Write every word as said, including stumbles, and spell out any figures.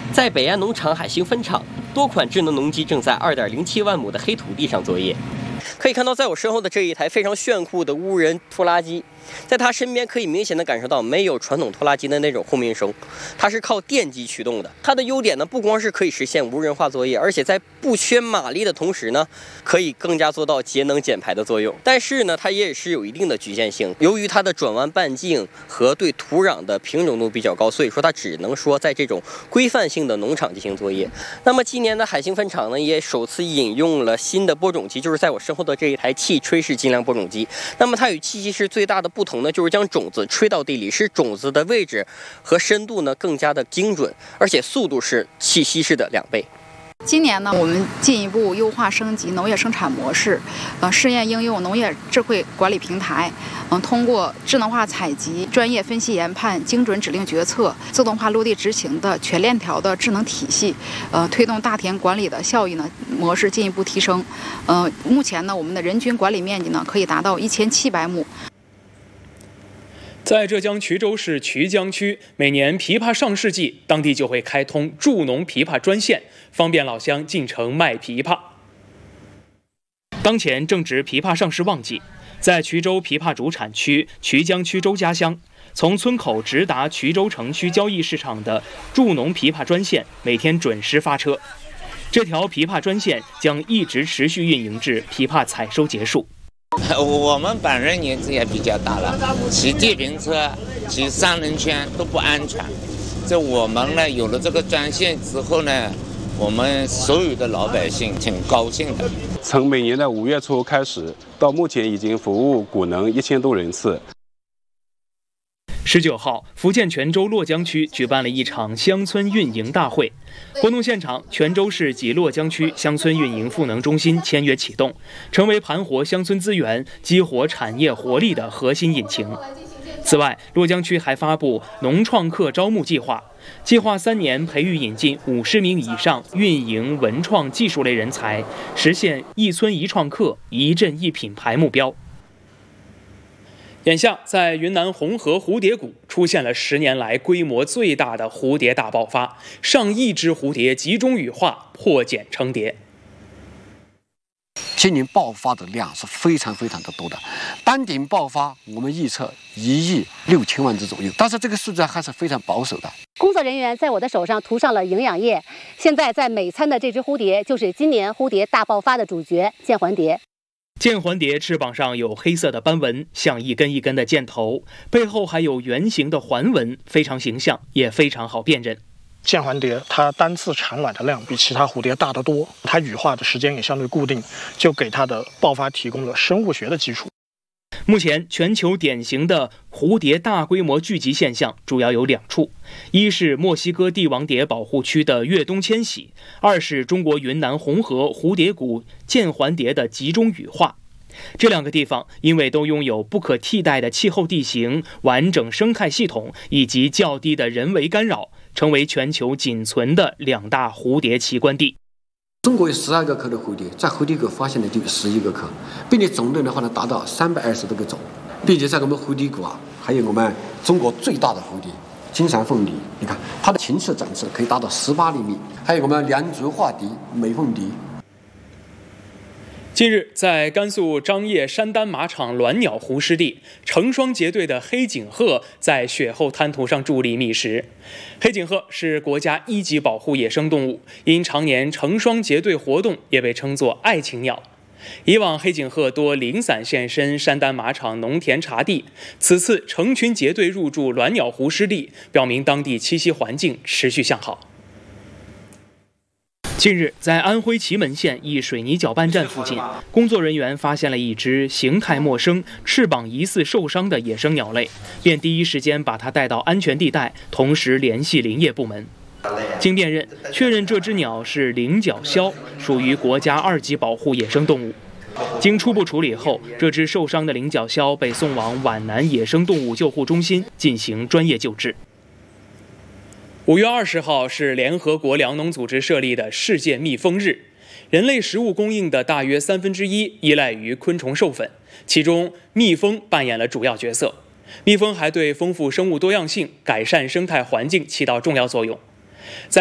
在北安农场海星分场，多款智能农机正在二点零七万亩的黑土地上作业。可以看到，在我身后的这一台非常炫酷的无人拖拉机，在它身边可以明显的感受到没有传统拖拉机的那种轰鸣声，它是靠电机驱动的。它的优点呢，不光是可以实现无人化作业，而且在不缺马力的同时呢，可以更加做到节能减排的作用。但是呢，它也是有一定的局限性，由于它的转弯半径和对土壤的平整度比较高，所以说它只能说在这种规范性的农场进行作业。那么今年的海星分场呢，也首次引用了新的播种机，就是在我身后的这一台气吹式精良播种机。那么它与气息式最大的不同呢，就是将种子吹到地里，使种子的位置和深度呢更加的精准，而且速度是气息式的两倍。 今年呢，我们进一步优化升级农业生产模式，呃，试验应用农业智慧管理平台，嗯、呃，通过智能化采集、专业分析研判、精准指令决策、自动化落地执行的全链条的智能体系，呃，推动大田管理的效益呢模式进一步提升。呃，目前呢，我们的人均管理面积呢可以达到一千七百亩。 在浙江衢州市衢江区，每年枇杷上市季，当地就会开通助农枇杷专线，方便老乡进城卖枇杷。当前正值枇杷上市旺季，在衢州枇杷主产区衢江区周家乡，从村口直达衢州城区交易市场的助农枇杷专线，每天准时发车。这条枇杷专线将一直持续运营至枇杷采收结束。 我们本人年纪也比较大了，骑电瓶车、骑三轮圈都不安全。这我们呢有了这个专线之后呢，我们所有的老百姓挺高兴的。 从每年的五月初开始，到目前已经服务股农一千多人次。 十九号，福建泉州洛江区举办了一场乡村运营大会。活动现场，泉州市及洛江区乡村运营赋能中心签约启动，成为盘活乡村资源、激活产业活力的核心引擎。此外，洛江区还发布农创客招募计划，计划三年培育引进五十名以上运营文创技术类人才，实现一村一创客、一镇一品牌目标。眼下，在云南红河蝴蝶谷出现了十年来规模最大的蝴蝶大爆发，上亿只蝴蝶集中羽化，破茧成蝶。 今年爆发的量是非常非常的多的，单点爆发我们预测一亿六千万只左右，但是这个数字还是非常保守的。 工作人员在我的手上涂上了营养液，现在在每餐的这只蝴蝶就是今年蝴蝶大爆发的主角剑环蝶。 剑环蝶翅膀上有黑色的斑纹，像一根一根的箭头，背后还有圆形的环纹，非常形象，也非常好辨认。 剑环蝶它单次产卵的量比其他蝴蝶大得多，它羽化的时间也相对固定，就给它的爆发提供了生物学的基础。 目前，全球典型的蝴蝶大规模聚集现象主要有两处，一是墨西哥帝王蝶保护区的越冬迁徙，二是中国云南红河蝴蝶谷剑环蝶的集中羽化。这两个地方因为都拥有不可替代的气候地形、完整生态系统以及较低的人为干扰，成为全球仅存的两大蝴蝶奇观地。 中国有十二个科的蝴蝶，在蝴蝶谷发现的就有十一个科，并且总量的话呢达到三百二十多个种，并且在我们蝴蝶谷啊，还有我们中国最大的蝴蝶金闪凤蝶，你看它的禽翅展翅可以达到十八厘米，还有我们梁竹化蝶、美凤蝶。 近日，在甘肃张掖山丹马场鸾鸟湖湿地，成双结对的黑颈鹤在雪后滩涂上伫立觅食。黑颈鹤是国家一级保护野生动物，因常年成双结对活动，也被称作爱情鸟。以往黑颈鹤多零散现身山丹马场农田茶地，此次成群结队入驻鸾鸟湖湿地，表明当地栖息环境持续向好。近日，在安徽祁门县一水泥搅拌站附近，工作人员发现了一只形态陌生、翅膀疑似受伤的野生鸟类，便第一时间把它带到安全地带，同时联系林业部门。经辨认，确认这只鸟是菱角鸮，属于国家二级保护野生动物。经初步处理后，这只受伤的菱角鸮被送往皖南野生动物救护中心进行专业救治。五月二十号是联合国粮农组织设立的世界蜜蜂日。人类食物供应的大约三分之一依赖于昆虫授粉，其中蜜蜂扮演了主要角色。蜜蜂还对丰富生物多样性、改善生态环境起到重要作用。在